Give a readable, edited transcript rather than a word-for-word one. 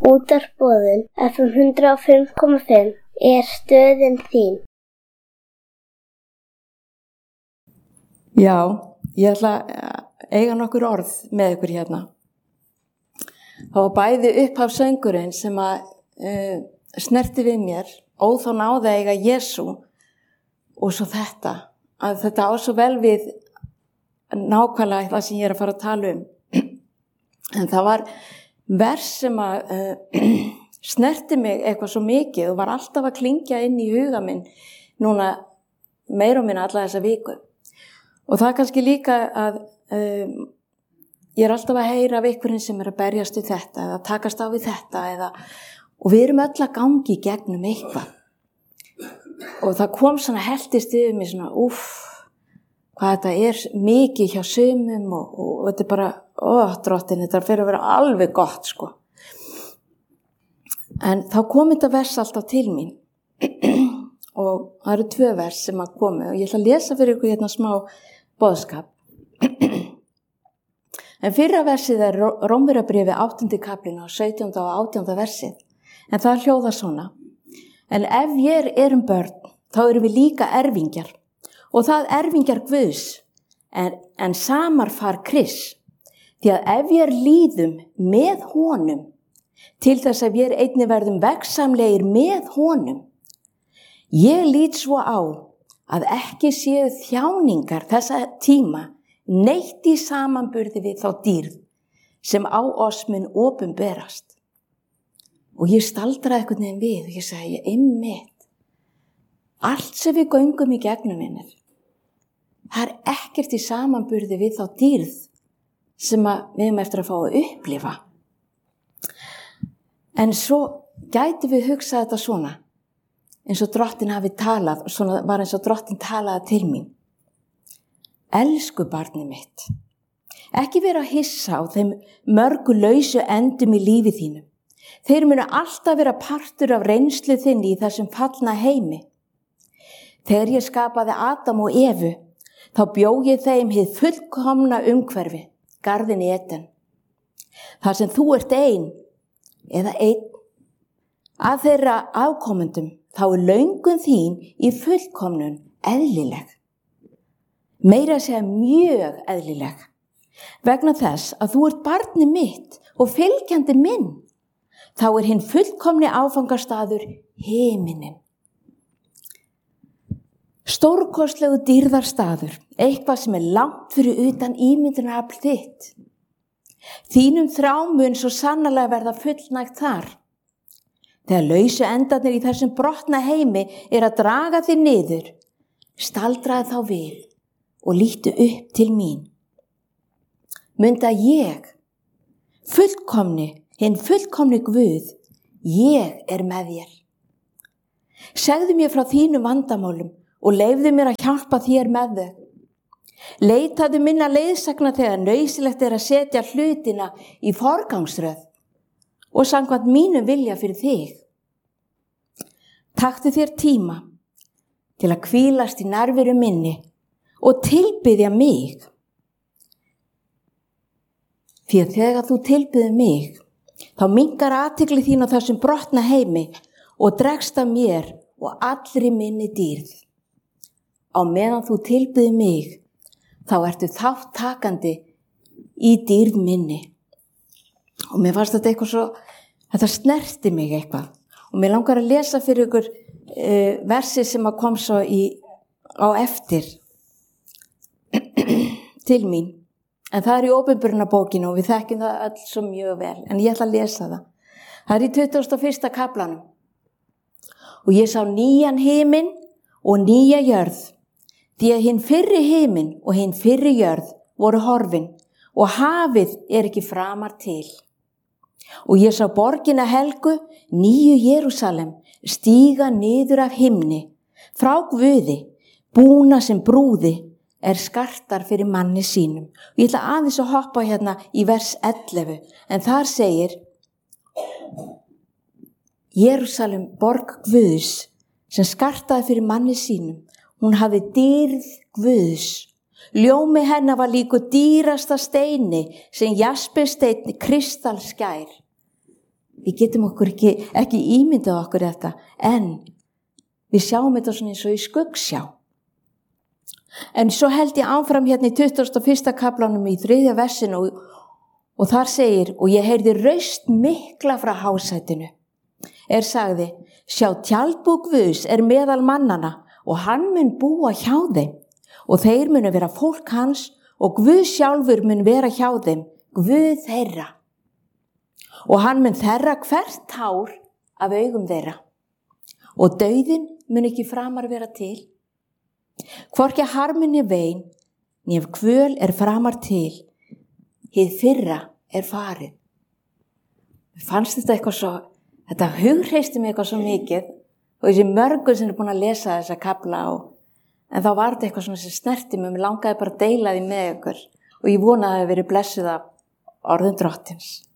Útvarpsboðun FM 105,5 stöðin þín. Já, ég ætla að eiga nokkur orð með ykkur hérna. Það var bæði upphafsöngurinn sem að snerti við mér, ó þá náði að eiga Jesú, og svo þetta, að þetta á svo vel við nákvæmlega það sem ég er að fara að tala um. En það var vers sem að snerti mig eitthvað svo mikið og var alltaf að klingja inn í huga minn núna meira og minna alla þessa viku. Og það er kannski líka að ég er alltaf að heyra af einhverjum sem er að berjast við þetta eða takast á við þetta og við erum öll að gangi gegnum eitthvað. Og það kom svona heltist yfir mig svona hvað þetta er mikið hjá sumum og þetta er bara, drottin, þetta fyrir að vera alveg gott, sko. En þá kom þetta vers alltaf til mín og það eru 2 vers sem að komu og ég ætla að lesa fyrir ykkur hérna smá boðskap. En fyrra versið er Rómverjabréfið 8. kaplinn og 17. og 18. versið. En það hljóðar svona. En ef ég erum börn, þá erum við líka erfingjar. Og það erfingjar Guðs, en samar far Krists. Því að ef ég líðum með honum, til þess að ég einnig verðum veggsamlegir með honum, ég lít svo á að ekki séu þjáningar þessa tíma neitt í samanburði við þá dýrð sem á oss mun opinberast. Og ég staldraði einhvern veginn við og ég sagði, einmitt, allt sem við göngum í gegnum minnir, það er ekkert í samanburði við þá dýrð sem við erum eftir að fá að upplifa. En svo gæti við hugsað þetta svona, eins og drottin hafi talað, svona var eins og drottin talaði til mín. Elsku barnið mitt, ekki vera að hissa á þeim mörgu lausu endum í lífi þínu. Þeir munu alltaf vera partur af reynslu þinni í þessum fallna heimi. Þegar ég skapaði Adam og Evu, þá bjó ég þeim hið fullkomna umhverfi, garðin Eden. Þar sem þú ert ein eða einn af þeirra afkomendum, þá er löngun þín í fullkomnun eðlileg. Meira að segja mjög eðlileg. Vegna þess að þú ert barnið mitt og fylgjandi minn, þá er hinn fullkomni áfangastaður himinin. Stórkostlegu dýrðarstaður, eitthvað sem er langt fyrir utan ímyndunarafl þitt. Þínum þrámun svo sannarlega verða fullnægt þar. Þegar lausu endarnir í þessum brotna heimi er að draga þig niður, staldraði þá við og lítu upp til mín. Munda ég, hinn fullkomni Guð, ég er með þér. Segðu mér frá þínum vandamálum og leyfðu mér að hjálpa þér með þau. Leitaðu minna leiðsagna þegar nauðsynlegt er að setja hlutina í forgangsröð og samkvæmt mínum vilja fyrir þig. Taktu þér tíma til að hvílast í nærveru minni og tilbiðja mig. Því að þegar þú tilbiður mig, þá minnkar athygli þín á þessum brotna heimi og dregst af mér og allri minni dýrð. Á meðan þú tilbiður mig, þá ertu þáttakandi í dýrð minni. Og mér fannst þetta eitthvað svo, þetta snerti mig eitthvað. Og mér langar að lesa fyrir ykkur versi sem að kom svo á eftir til mín. En það er í Opinberunarbókinu og við þekkjum það öll svo mjög vel. En ég ætla að lesa það. Það er í 21. kaflanum. Og ég sá nýjan himinn og nýja jörð. Því að hinn fyrri himinn og hinn fyrri jörð voru horfin og hafið er ekki framar til. Og ég sá borgina helgu, nýju Jerúsalem, stíga niður af himni, frá Guði, búna sem brúði, er skartar fyrir manni sínum. Og ég ætla aðeins að hoppa hérna í vers 11, en þar segir, Jerúsalem, borg Guðs, sem skartaði fyrir manni sínum, hún hafði dýrð Guðs. Ljómi hennar var líku dýrasta steini sem jaspersteinn kristalskær. við getum okkur ekki ímyndað okkur þetta, en við sjáum þetta svona eins og í skuggsjá. En svo held ég áfram hérna í 21. kaflanum í 3. versinu og þar segir, og ég heyrði raust mikla frá hásætinu, sagði, sjá tjaldbú Guðs meðal mannana og hann mun búa hjá þeim og þeir munu vera fólk hans og Guð sjálfur mun vera hjá þeim, Guð þeirra. Og hann mun þerra hvert tár af augum þeirra og dauðinn mun ekki framar vera til. Hvorki harminn né vein, né kvöl framar til, hið fyrra farið. Mér fannst þetta eitthvað svo, þetta hugreisti mig eitthvað svo mikið og þessi mörgur sem búin að lesa þessa kafla en þá var þetta eitthvað svona sem snerti mig, mér langaði bara að deila því með ykkur og ég vona að það hafi verið blessuð af orðum Drottins.